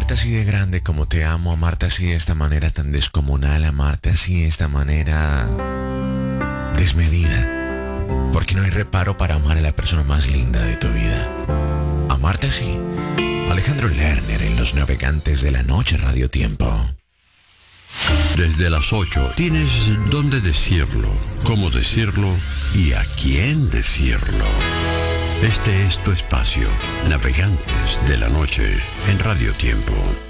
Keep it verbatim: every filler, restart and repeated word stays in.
Amarte así de grande como te amo, amarte así de esta manera tan descomunal, amarte así de esta manera desmedida. Porque no hay reparo para amar a la persona más linda de tu vida. Amarte así. Alejandro Lerner en Los Navegantes de la Noche Radio Tiempo. Desde las ocho tienes dónde decirlo, cómo decirlo y a quién decirlo. Este es tu espacio, Navegantes de la Noche en Radio Tiempo.